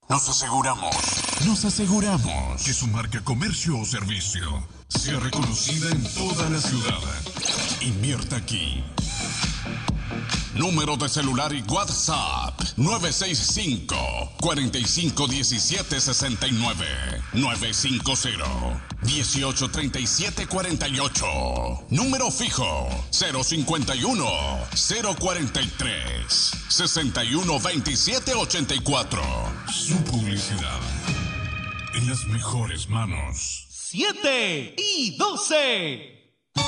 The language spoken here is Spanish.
Nos aseguramos que su marca, comercio o servicio sea reconocida en toda la ciudad. Invierta aquí. Número de celular y WhatsApp 965-451769 950-183748. Número fijo 051-043-612784. Su publicidad en las mejores manos. 7 y 12.